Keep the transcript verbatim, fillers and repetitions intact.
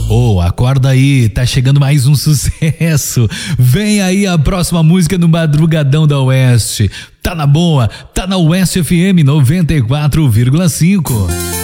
Oh, acorda aí, tá chegando mais um sucesso. Vem aí a próxima música no Madrugadão da Oeste. Tá na boa, tá na Oeste F M noventa e quatro vírgula cinco.